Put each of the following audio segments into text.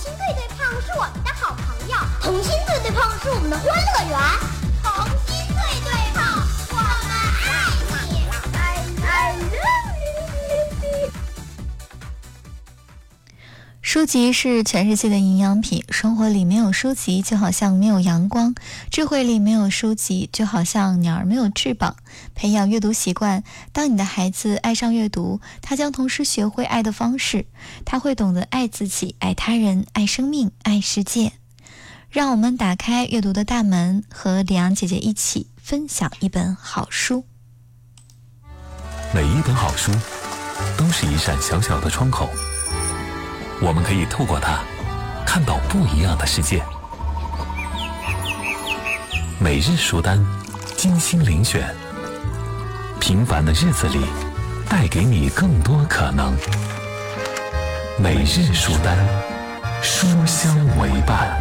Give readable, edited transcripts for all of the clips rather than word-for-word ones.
心对对碰是我们的好朋友，同心对对碰是我们的欢乐园。同心对对碰，我们爱你。I love you。 书籍是全世界的营养品，生活里没有书籍就好像没有阳光，智慧里没有书籍就好像鸟儿没有翅膀。培养阅读习惯，当你的孩子爱上阅读，他将同时学会爱的方式，他会懂得爱自己、爱他人、爱生命、爱世界。让我们打开阅读的大门，和李阳姐姐一起分享一本好书。 每一本好书都是一扇小小的窗口，我们可以透过它看到不一样的世界。每日书单，精心遴选，平凡的日子里带给你更多可能。每日书单，书香为伴。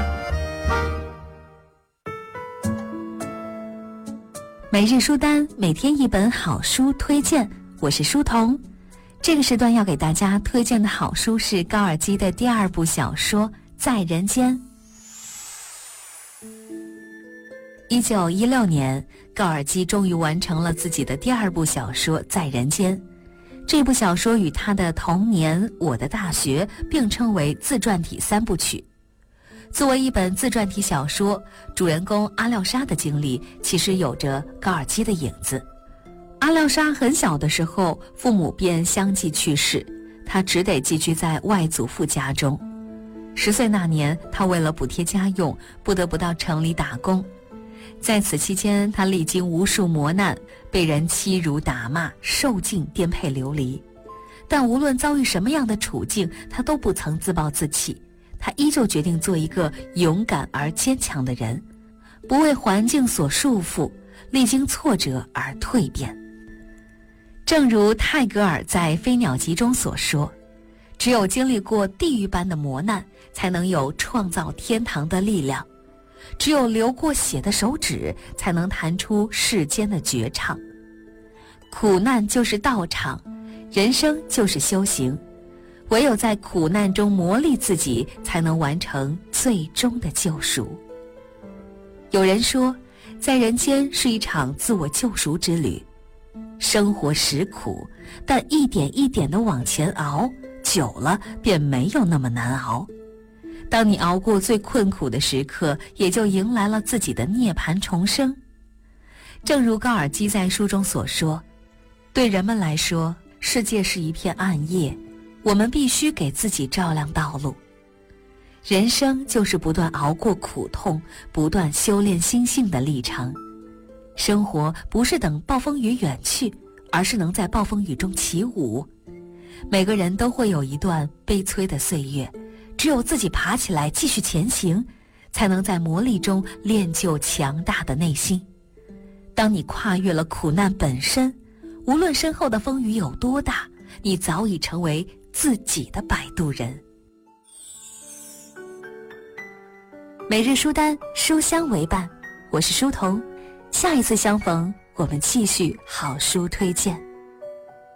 每日书单，每天一本好书推荐，我是书童。这个时段要给大家推荐的好书是高尔基的第二部小说《在人间》。1916年，高尔基终于完成了自己的第二部小说《在人间》。这部小说与他的童年、我的大学并称为自传体三部曲。作为一本自传体小说，主人公阿廖沙的经历其实有着高尔基的影子。阿廖沙很小的时候，父母便相继去世，他只得寄居在外祖父家中。10岁那年，他为了补贴家用，不得不到城里打工。在此期间，他历经无数磨难，被人欺辱打骂，受尽颠沛流离。但无论遭遇什么样的处境，他都不曾自暴自弃，他依旧决定做一个勇敢而坚强的人，不为环境所束缚，历经挫折而蜕变。正如泰戈尔在《飞鸟集》中所说，只有经历过地狱般的磨难，才能有创造天堂的力量；只有流过血的手指，才能弹出世间的绝唱。苦难就是道场，人生就是修行，唯有在苦难中磨砺自己，才能完成最终的救赎。有人说，在人间是一场自我救赎之旅。生活实苦，但一点一点地往前熬，久了便没有那么难熬。当你熬过最困苦的时刻，也就迎来了自己的涅槃重生。正如高尔基在书中所说，对人们来说，世界是一片暗夜，我们必须给自己照亮道路。人生就是不断熬过苦痛，不断修炼心性的历程。生活不是等暴风雨远去，而是能在暴风雨中起舞。每个人都会有一段悲催的岁月，只有自己爬起来继续前行，才能在磨砺中练就强大的内心。当你跨越了苦难本身，无论身后的风雨有多大，你早已成为自己的摆渡人。每日书单，书香为伴，我是书童。下一次相逢，我们继续好书推荐。